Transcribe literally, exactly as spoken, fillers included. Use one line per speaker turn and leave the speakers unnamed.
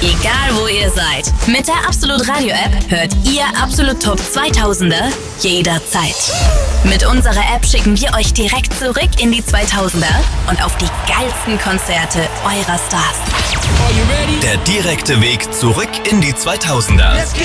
Egal wo ihr seid, mit der Absolut Radio App hört ihr Absolut Top zweitausender jederzeit. Mit unserer App schicken wir euch direkt zurück in die zweitausender und auf die geilsten Konzerte eurer Stars.
Der direkte Weg zurück in die zweitausender.